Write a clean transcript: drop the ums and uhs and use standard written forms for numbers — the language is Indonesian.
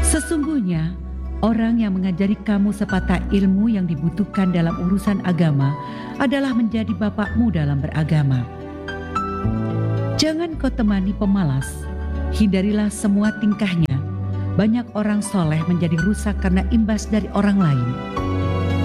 Sesungguhnya, orang yang mengajari kamu sepatah ilmu yang dibutuhkan dalam urusan agama adalah menjadi bapakmu dalam beragama. Jangan kau temani pemalas, hindarilah semua tingkahnya. Banyak orang soleh menjadi rusak karena imbas dari orang lain.